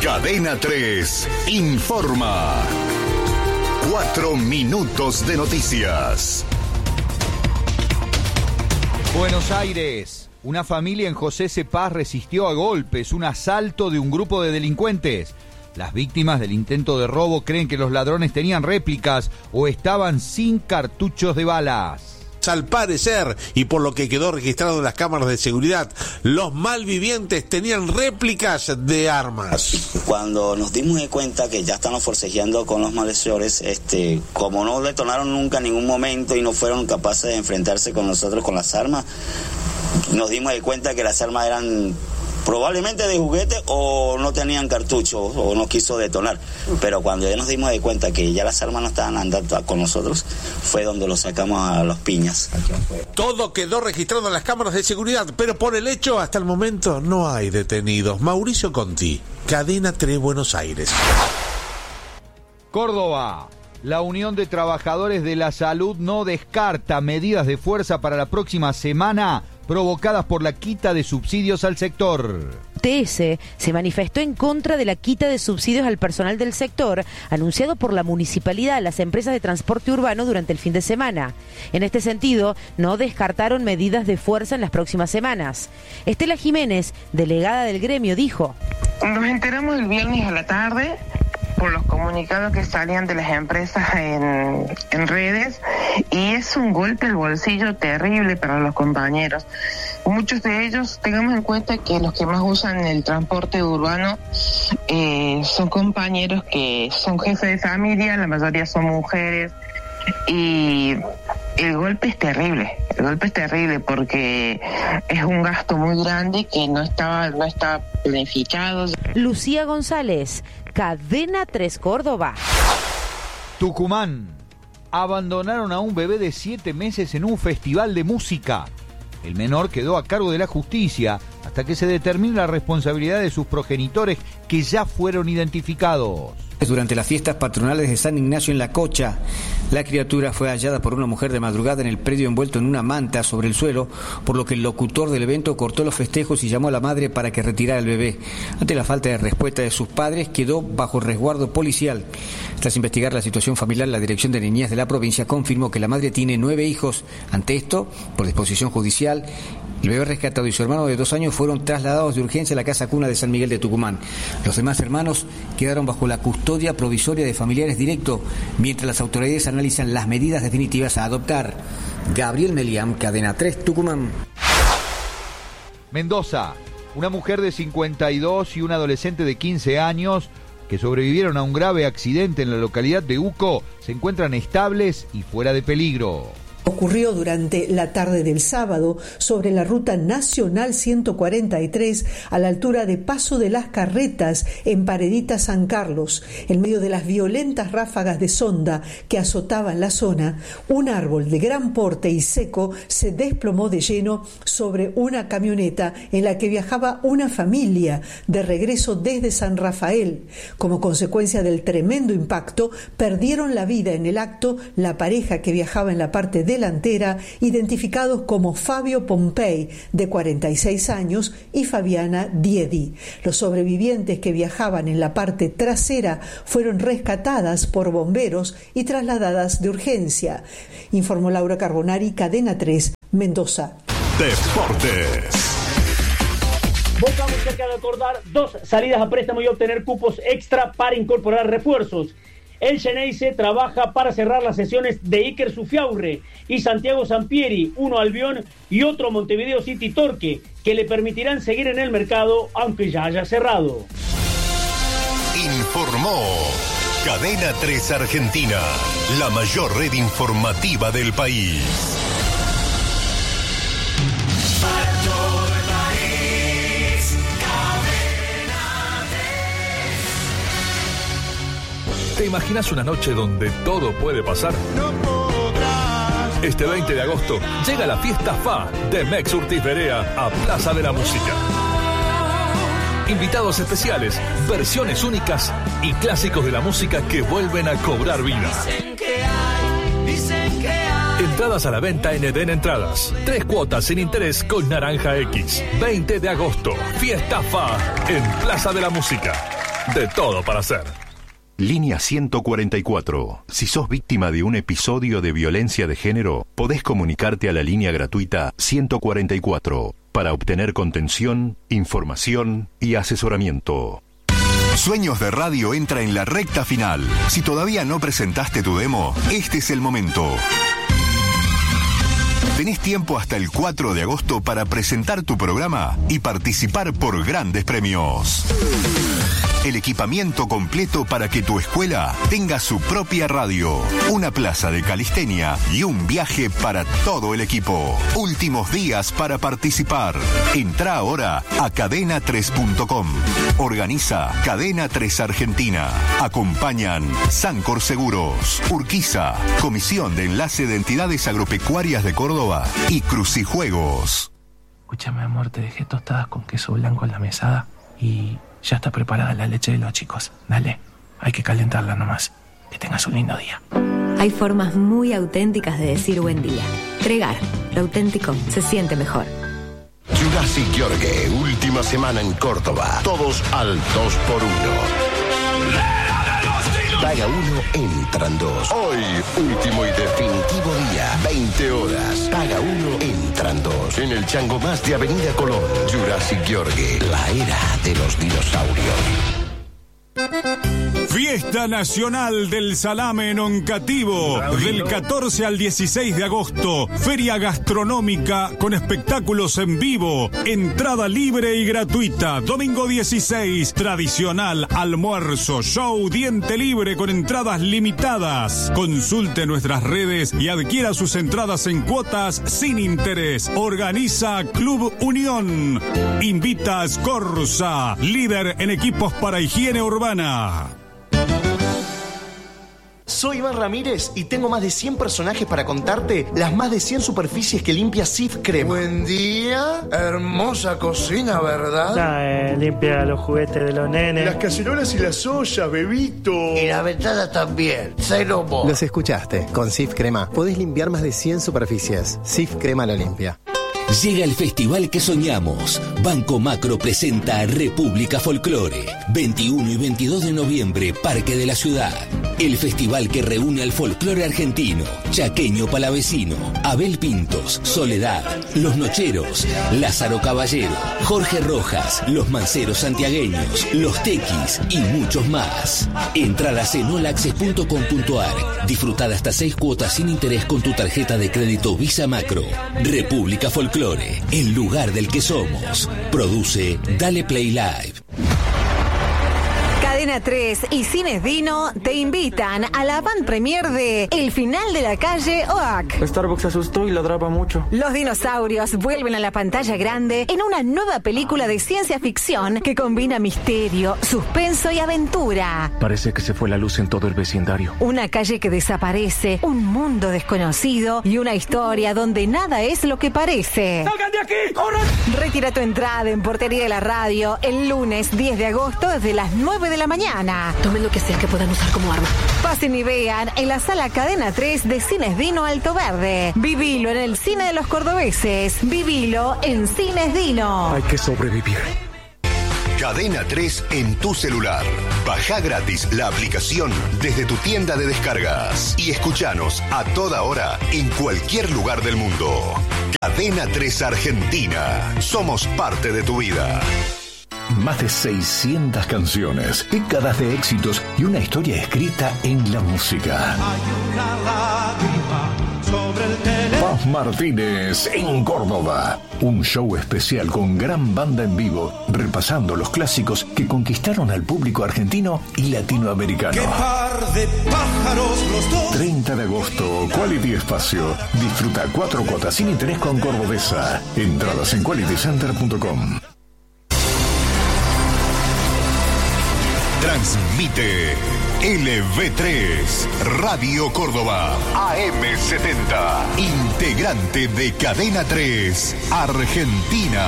Cadena 3 informa. 4 minutos de noticias. Buenos Aires. Una familia en José C. Paz resistió a golpes un asalto de un grupo de delincuentes. Las víctimas del intento de robo creen que los ladrones tenían réplicas o estaban sin cartuchos de balas. Al parecer, y por lo que quedó registrado en las cámaras de seguridad, los malvivientes tenían réplicas de armas. Cuando nos dimos de cuenta que ya estaban forcejeando con los malhechores, como no detonaron nunca en ningún momento y no fueron capaces de enfrentarse con nosotros con las armas, nos dimos de cuenta que las armas eran probablemente de juguete o no tenían cartucho o no quiso detonar. Pero cuando ya nos dimos de cuenta que ya las armas no estaban andando con nosotros, fue donde lo sacamos a los piñas. Todo quedó registrado en las cámaras de seguridad, pero por el hecho hasta el momento no hay detenidos. Mauricio Conti, Cadena 3 Buenos Aires. Córdoba. La Unión de Trabajadores de la Salud no descarta medidas de fuerza para la próxima semana provocadas por la quita de subsidios al sector. TS se manifestó en contra de la quita de subsidios al personal del sector anunciado por la municipalidad a las empresas de transporte urbano durante el fin de semana. En este sentido, no descartaron medidas de fuerza en las próximas semanas. Estela Jiménez, delegada del gremio, dijo: Nos enteramos el viernes a la tarde por los comunicados que salían de las empresas en redes, y es un golpe al bolsillo terrible para los compañeros. Muchos de ellos, tengamos en cuenta que los que más usan el transporte urbano son compañeros que son jefes de familia, la mayoría son mujeres, y el golpe es terrible porque es un gasto muy grande que no está planificado. Lucía González, Cadena 3 Córdoba. Tucumán. Abandonaron a un bebé de 7 meses en un festival de música. El menor quedó a cargo de la justicia hasta que se determine la responsabilidad de sus progenitores, que ya fueron identificados. Durante las fiestas patronales de San Ignacio en La Cocha, la criatura fue hallada por una mujer de madrugada en el predio envuelto en una manta sobre el suelo, por lo que el locutor del evento cortó los festejos y llamó a la madre para que retirara el bebé. Ante la falta de respuesta de sus padres, quedó bajo resguardo policial. Tras investigar la situación familiar, la Dirección de Niñez de la provincia confirmó que la madre tiene 9 hijos. Ante esto, por disposición judicial, el bebé rescatado y su hermano de 2 años fueron trasladados de urgencia a la Casa Cuna de San Miguel de Tucumán. Los demás hermanos quedaron bajo la custodia provisoria de familiares directos, mientras las autoridades analizan las medidas definitivas a adoptar. Gabriel Meliam, Cadena 3, Tucumán. Mendoza. Una mujer de 52 y un adolescente de 15 años que sobrevivieron a un grave accidente en la localidad de Uco se encuentran estables y fuera de peligro. Ocurrió durante la tarde del sábado sobre la ruta nacional 143 a la altura de Paso de las Carretas en Paredita San Carlos. En medio de las violentas ráfagas de sonda que azotaban la zona, un árbol de gran porte y seco se desplomó de lleno sobre una camioneta en la que viajaba una familia de regreso desde San Rafael. Como consecuencia del tremendo impacto, perdieron la vida en el acto la pareja que viajaba en la parte delantera, identificados como Fabio Pompey, de 46 años, y Fabiana Diedi. Los sobrevivientes que viajaban en la parte trasera fueron rescatadas por bomberos y trasladadas de urgencia. Informó Laura Carbonari, Cadena 3, Mendoza. Deportes. Boca muy cerca de acordar 2 salidas a préstamo y obtener cupos extra para incorporar refuerzos. El Xeneize trabaja para cerrar las sesiones de Iker Sufiaurre y Santiago Sampieri, uno Albión y otro Montevideo City Torque, que le permitirán seguir en el mercado aunque ya haya cerrado. Informó Cadena 3 Argentina, la mayor red informativa del país. ¿Te imaginas una noche donde todo puede pasar? No podrás. Este 20 de agosto llega la fiesta FA de Mex Urtiz Berea a Plaza de la Música. Invitados especiales, versiones únicas y clásicos de la música que vuelven a cobrar vida. Dicen que hay. Entradas a la venta en Eden Entradas. 3 cuotas sin interés con Naranja X. 20 de agosto, fiesta FA en Plaza de la Música. de todo para hacer. Línea 144. Si sos víctima de un episodio de violencia de género, podés comunicarte a la línea gratuita 144 para obtener contención, información y asesoramiento. Sueños de Radio entra en la recta final. Si todavía no presentaste tu demo, este es el momento. Tenés tiempo hasta el 4 de agosto para presentar tu programa y participar por grandes premios. El equipamiento completo para que tu escuela tenga su propia radio, una plaza de calistenia y un viaje para todo el equipo. Últimos días para participar. Entrá ahora a cadena3.com. Organiza Cadena 3 Argentina. Acompañan Sancor Seguros, Urquiza, Comisión de Enlace de Entidades Agropecuarias de Córdoba y Crucijuegos. Escúchame, amor, te dejé tostadas con queso blanco en la mesada y ya está preparada la leche de los chicos. Dale, hay que calentarla nomás. Que tengas un lindo día. Hay formas muy auténticas de decir buen día. Tregar, lo auténtico se siente mejor. Jurassic Yorgue, última semana en Córdoba. Todos al 2x1. Paga 1, entran 2. Hoy, último y definitivo día, 20 horas. Paga 1, entran 2. En el Chango Más de Avenida Colón. Jurassic Yorgue, la era de los dinosaurios. Fiesta Nacional del Salame en Oncativo, del 14 al 16 de agosto. Feria gastronómica con espectáculos en vivo. Entrada libre y gratuita. Domingo 16, tradicional almuerzo, show, diente libre con entradas limitadas. Consulte nuestras redes y adquiera sus entradas en cuotas sin interés. Organiza Club Unión. Invita a Scorza, líder en equipos para higiene urbana. Soy Iván Ramírez y tengo más de 100 personajes para contarte las más de 100 superficies que limpia Cif Crema. Buen día, hermosa cocina, ¿verdad? Limpia los juguetes de los nenes. Las cacerolas y las ollas, bebito. Y la ventana también, cero mo. Los escuchaste, con Cif Crema podés limpiar más de 100 superficies. Cif Crema lo limpia. Llega el festival que soñamos. Banco Macro presenta República Folclore. 21 y 22 de noviembre, Parque de la Ciudad. El festival que reúne al folclore argentino, chaqueño palavecino, Abel Pintos, Soledad, Los Nocheros, Lázaro Caballero, Jorge Rojas, Los Manceros Santiagueños, Los Tequis y muchos más. Entradas en olaccess.com.ar. Disfrutad hasta 6 cuotas sin interés con tu tarjeta de crédito Visa Macro. República Folclore, el lugar del que somos. Produce Dale Play Live. Cadena 3 y Cines Dino te invitan a la van premier de El Final de la Calle Oak. Starbucks se asustó y ladraba mucho. Los dinosaurios vuelven a la pantalla grande en una nueva película de ciencia ficción que combina misterio, suspenso y aventura. Parece que se fue la luz en todo el vecindario. Una calle que desaparece, un mundo desconocido y una historia donde nada es lo que parece. ¡Salgan de aquí! ¡Corran! Retira tu entrada en Portería de la Radio el lunes 10 de agosto desde las 9 de la mañana. Tomen lo que sea que puedan usar como arma. Pasen y vean en la sala Cadena 3 de Cines Dino Alto Verde. Vivilo en el cine de los cordobeses. Vivilo en Cines Dino. Hay que sobrevivir. Cadena 3 en tu celular. Baja gratis la aplicación desde tu tienda de descargas y escuchanos a toda hora en cualquier lugar del mundo. Cadena 3 Argentina. Somos parte de tu vida. Más de 600 canciones, décadas de éxitos y una historia escrita en la música. Paz Martínez en Córdoba. Un show especial con gran banda en vivo, repasando los clásicos que conquistaron al público argentino y latinoamericano. ¡Qué par de pájaros los dos! 30 de agosto, Quality Espacio. Disfruta 4 cuotas sin interés con Cordobesa. Entradas en qualitycenter.com. Transmite LV3, Radio Córdoba, AM70, integrante de Cadena 3, Argentina.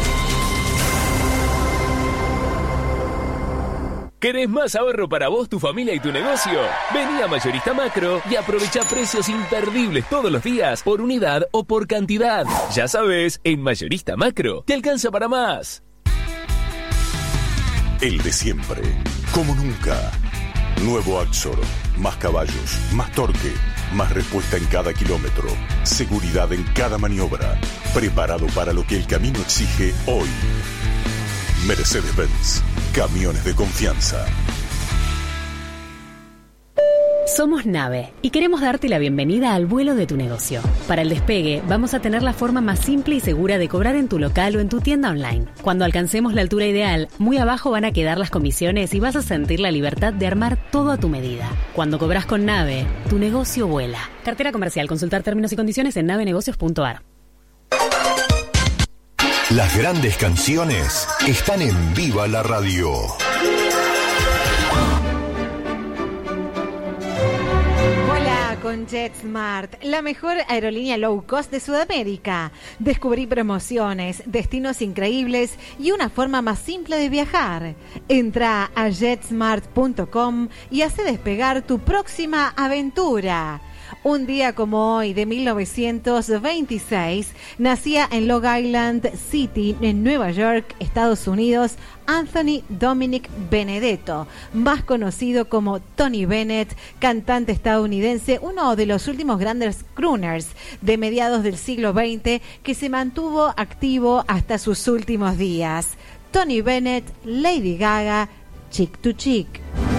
¿Querés más ahorro para vos, tu familia y tu negocio? Vení a Mayorista Macro y aprovecha precios imperdibles todos los días, por unidad o por cantidad. Ya sabes, en Mayorista Macro te alcanza para más. El de siempre, como nunca. Nuevo Axor, más caballos, más torque, más respuesta en cada kilómetro, seguridad en cada maniobra, preparado para lo que el camino exige hoy. Mercedes-Benz, camiones de confianza. Somos Nave y queremos darte la bienvenida al vuelo de tu negocio. Para el despegue, vamos a tener la forma más simple y segura de cobrar en tu local o en tu tienda online. Cuando alcancemos la altura ideal, muy abajo van a quedar las comisiones y vas a sentir la libertad de armar todo a tu medida. Cuando cobras con Nave, tu negocio vuela. Cartera comercial. Consultar términos y condiciones en navenegocios.ar. Las grandes canciones están en Viva la Radio. Con JetSmart, la mejor aerolínea low cost de Sudamérica. Descubrí promociones, destinos increíbles y una forma más simple de viajar. Entra a jetsmart.com y hace despegar tu próxima aventura. Un día como hoy de 1926, nacía en Long Island City, en Nueva York, Estados Unidos, Anthony Dominic Benedetto, más conocido como Tony Bennett, cantante estadounidense, uno de los últimos grandes crooners de mediados del siglo XX, que se mantuvo activo hasta sus últimos días. Tony Bennett, Lady Gaga, Chick to Chick.